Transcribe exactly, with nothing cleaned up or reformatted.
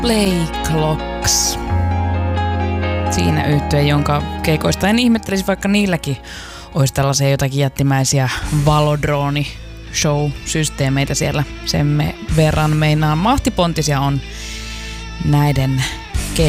Play Clocks. Siinä yhtye, jonka keikoista en ihmettelisi, vaikka niilläkin olisi tällaisia jotakin jättimäisiä valodrooni-show-systeemeitä siellä. Sen me verran meinaan mahtipontisia on näiden